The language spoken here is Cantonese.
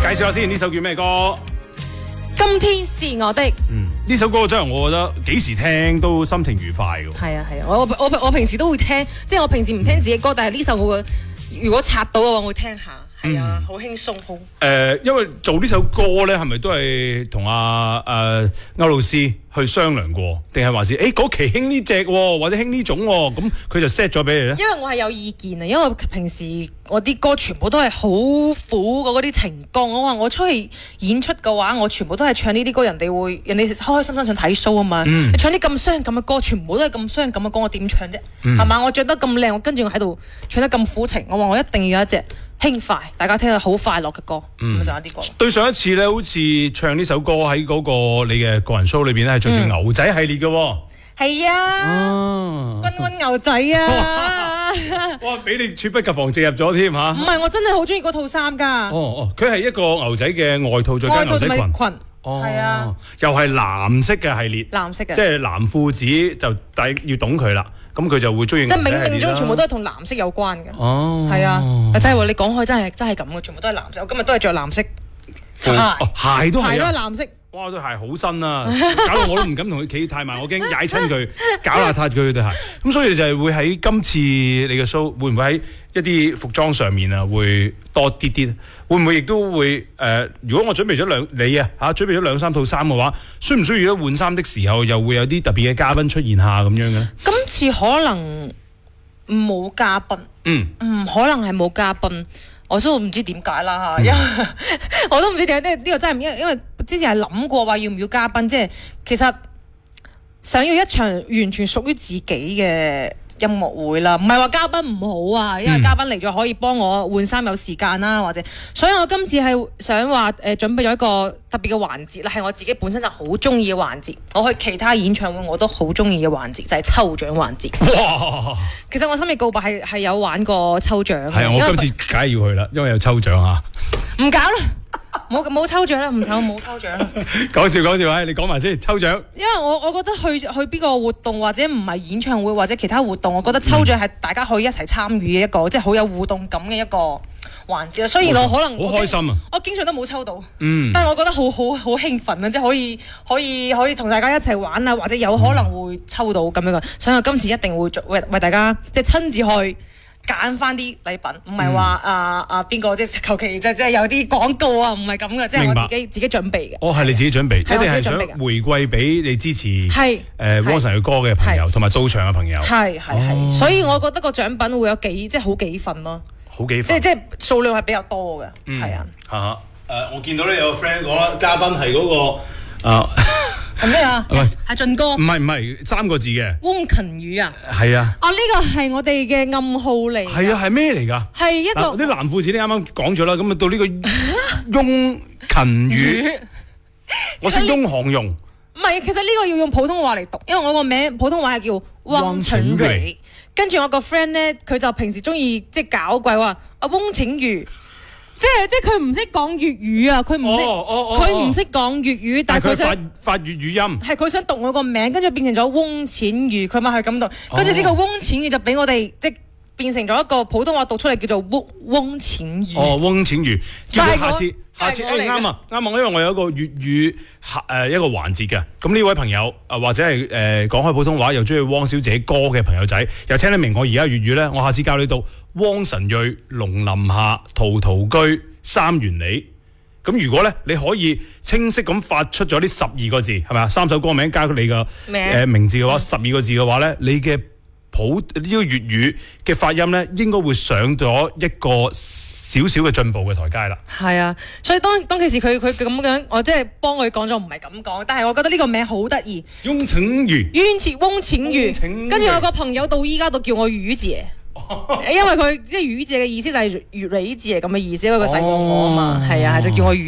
介紹下先，呢首叫咩歌？ 今天是我的。 呢首歌真係我覺得幾時聽都心情愉快嘅。 係啊，我平時都會聽，即係我平時唔聽自己歌，但係呢首我會如果刷到嘅話，我會聽下。係啊，好輕鬆，好。 因為做呢首歌咧，係咪都係同阿歐老師去商量過，定係還是嗰期興呢隻或者興呢種咁，佢就 set 咗俾你咧？ 因為我係有意見啊，因為平時我啲歌全部都係好苦嗰啲情歌，我話我出去演出嘅話，我全部都係唱呢啲歌，人哋開開心心想睇 show 啊嘛。你唱啲咁傷感嘅歌，全部都係咁傷感嘅歌，我點唱啫？係嘛？我着得咁靚，我跟住我喺度唱得咁苦情，我話我一定要有一隻輕快，大家聽到好快樂嘅歌，咁就有啲歌。對上一次咧，好似唱呢首歌喺嗰個你嘅個人 show 裏邊咧，係着住牛仔系列嘅喎。 係啊，君牛仔啊！ 哇，俾你猝不及防植入咗添嚇。 唔係，我真係好中意嗰套衫㗎。 佢係一個牛仔嘅外套再加牛仔裙。 係啊， 又係藍色嘅系列。藍色嘅，即係藍褲子就要懂佢啦。咁佢就會中意。即係冥冥中全部都係同藍色有關嘅。係啊，真係喎！你講開真係咁嘅，全部都係藍色。我今日都係着藍色鞋都係藍色。 哇！對鞋好新啊，搞到我都唔敢同佢企太埋，我驚踩親佢，搞邋遢佢對鞋。咁所以就係會喺今次你嘅 show，會唔會喺一啲服裝上面啊，會多啲？會唔會亦都會如果我準備咗準備咗兩三套衫嘅話，需唔需要咧換衫的時候，又會有啲特別嘅嘉賓出現下咁樣嘅咧？ 今次可能冇嘉賓，可能係冇嘉賓。我都唔知點解啦嚇，因為我都唔知點解呢個真係因為之前係諗過話要唔要嘉賓，即係其實想要一場完全屬於自己嘅音樂會啦，唔係話嘉賓唔好啊，因為嘉賓嚟咗可以幫我換衫有時間啦，或者，所以我今次係想話準備咗一個特別嘅環節啦，係我自己本身就好中意嘅環節，我去其他演唱會我都好中意嘅環節，就係抽獎環節。哇！其實我心理告白係有玩過抽獎嘅。係啊， 我今次梗係要去啦，因為有抽獎啊。 唔搞啦！冇抽獎啦，冇抽獎啦。 講笑，你講埋先抽獎。因為我覺得去邊個活動或者唔係演唱會或者其他活動，我覺得抽獎係大家可以一齊參與嘅一個，即係好有互動感嘅一個環節。雖然我可能好開心啊， 我經常都冇抽到，但係我覺得好興奮啊，即係可以同大家一齊玩啊，或者有可能會抽到咁樣嘅。所以我今次一定會為大家即係親自去揀翻啲禮品，唔係話邊個即係求其即係有啲廣告啊，唔係咁嘅，即係我自己準備嘅。 係你自己準備，一定係想回饋俾你支持汪晨嘅歌嘅朋友，同埋到場嘅朋友。 係，所以我覺得個獎品會有即係好幾份咯。 好幾份， 即係數量係比較多嘅，係啊。我見到咧有個 friend 講啦，嘉賓係嗰個係咩啊？係俊哥？ 唔係3個字嘅。 翁勤宇啊？ 係啊。 呢個係我哋嘅暗號嚟。係啊，係咩嚟㗎？ 係一個啲藍褲子你啱啱講咗啦，咁啊到呢個翁勤宇，我識翁航用。 唔係，其實呢個要用普通話嚟讀，因為我個名普通話係叫汪晨蕊。跟住我個 friend 咧，佢就平時中意即係搞鬼話翁晴瑜。即係佢唔識講粵語啊！佢唔識講粵語，但係佢想發粵語音。係佢想讀我個名，跟住變成咗翁淺瑜，佢咪係咁讀。跟住呢個翁淺瑜就俾我哋即係變成咗一個普通話讀出嚟叫做翁淺瑜。 翁淺瑜。下次啱啊！因為我有一個粵語一個環節嘅。咁呢位朋友或者係講開普通話又中意汪小姐歌嘅朋友仔，又聽得明我而家粵語咧，我下次教你讀汪晨蕊、龍林下、陶陶居、三元里。咁如果咧你可以清晰咁發出咗呢12個字，係咪啊？3首歌名加你個名字嘅話，12個字嘅話咧，你嘅呢個粵語嘅發音咧，應該會上咗一個少少嘅進步嘅台階啦。係啊，所以當其時佢咁樣，我即係幫佢講咗，唔係咁講，但係我覺得呢個名好得意。 翁晴瑜， 翁晴瑜，跟住我個朋友到依家都叫我魚姐，因為佢即係魚姐嘅意思就係魚李姐咁嘅意思，因為佢細過我啊嘛，係啊，就叫我魚。